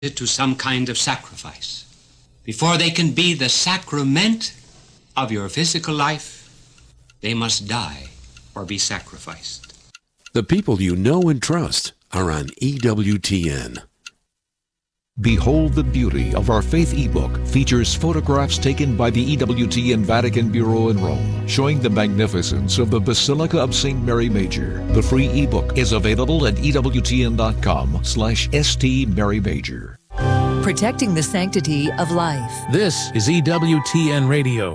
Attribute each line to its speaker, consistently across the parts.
Speaker 1: to some kind of sacrifice. Before they can be the sacrament of your physical life, they must die or be sacrificed.
Speaker 2: The people you know and trust are on EWTN.
Speaker 3: Behold the Beauty of Our Faith ebook features photographs taken by the EWTN Vatican Bureau in Rome, showing the magnificence of the Basilica of St. Mary Major. The free ebook is available at EWTN.com/ST Mary Major.
Speaker 4: Protecting the sanctity of life.
Speaker 5: This is EWTN Radio.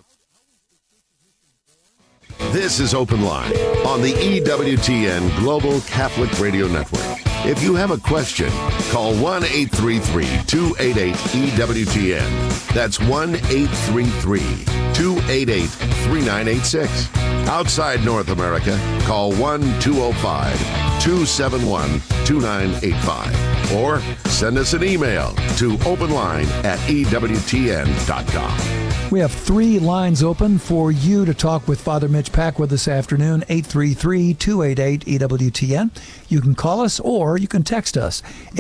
Speaker 6: This is Open Line on the EWTN Global Catholic Radio Network. If you have a question, call 1-833-288-EWTN. That's 1-833-288-3986. Outside North America, call 1-205-271-2985. Or send us an email to openline@EWTN.com.
Speaker 7: We have 3 lines open for you to talk with Father Mitch Packwood this afternoon, 833-288-EWTN. You can call us or you can text us,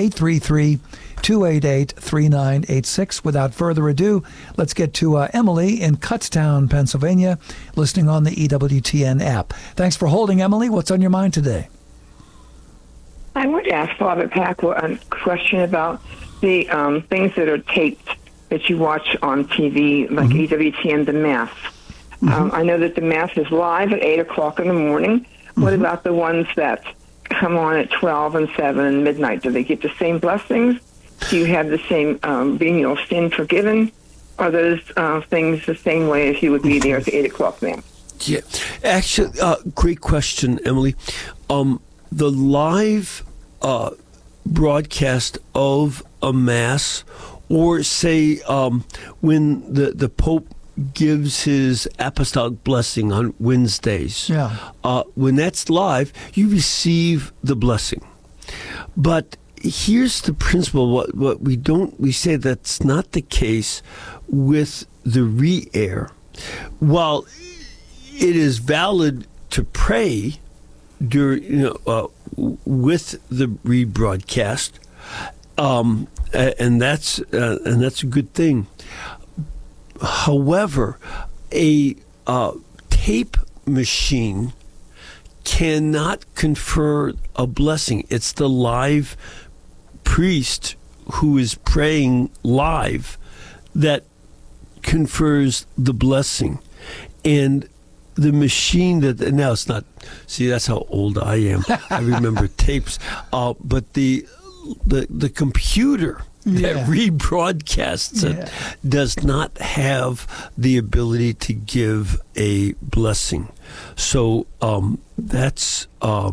Speaker 7: 833-288-3986. Without further ado, let's get to Emily in Kutztown, Pennsylvania, listening on the EWTN app. Thanks for holding, Emily. What's on your mind today?
Speaker 8: I want to ask Father Packwood a question about the things that are taped that you watch on TV, like EWTN, the Mass. I know that the Mass is live at 8 o'clock in the morning. What about the ones that come on at 12 and 7 and midnight? Do they get the same blessings? Do you have the same venial sin forgiven? Are those things the same way as you would be there at the 8 o'clock Mass?
Speaker 9: Yeah, actually, great question, Emily. The live broadcast of a Mass, or say when the Pope gives his apostolic blessing on Wednesdays, when that's live, you receive the blessing. But here's the principle: what we say that's not the case with the re-air. While it is valid to pray during, with the rebroadcast, and that's a good thing. However, a tape machine cannot confer a blessing. It's the live priest who is praying live that confers the blessing, and the machine now it's not. See, that's how old I am. I remember tapes, but the computer that rebroadcasts it does not have the ability to give a blessing. So that's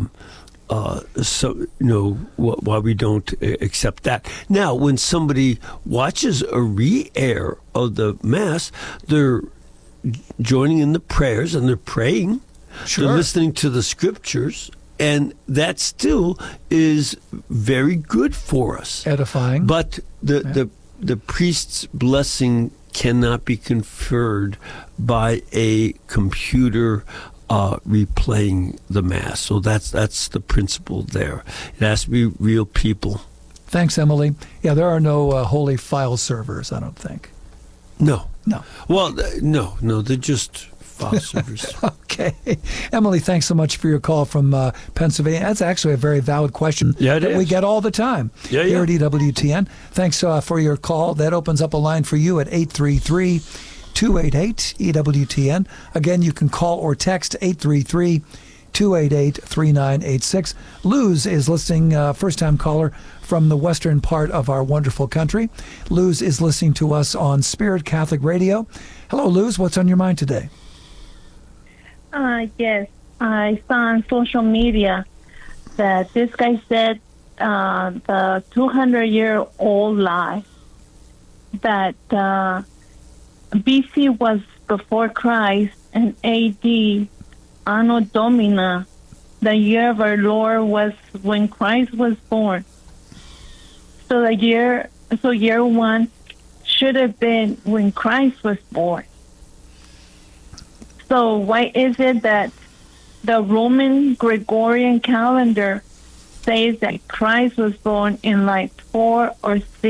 Speaker 9: why we don't accept that. Now, when somebody watches a re-air of the Mass, they're joining in the prayers and they're praying. Sure. They're listening to the scriptures, and that still is very good for us.
Speaker 7: Edifying.
Speaker 9: But the priest's blessing cannot be conferred by a computer replaying the Mass. So that's the principle there. It has to be real people.
Speaker 7: Thanks, Emily. Yeah, there are no holy file servers, I don't think.
Speaker 9: No. Well, no, they're just file servers.
Speaker 7: Okay. Emily, thanks so much for your call from Pennsylvania. That's actually a very valid question that we get all the time here at EWTN. Thanks for your call. That opens up a line for you at 833-288-EWTN. Again, you can call or text 833-288-3986. Luz is listening, first-time caller from the western part of our wonderful country. Luz is listening to us on Spirit Catholic Radio. Hello, Luz. What's on your mind today?
Speaker 10: Yes. I saw on social media that this guy said the 200-year-old lie that BC was before Christ and AD, Anno Domini, the year of our Lord, was when Christ was born. So year one should have been when Christ was born. So why is it that the Roman Gregorian calendar says that Christ was born in like 4 or 6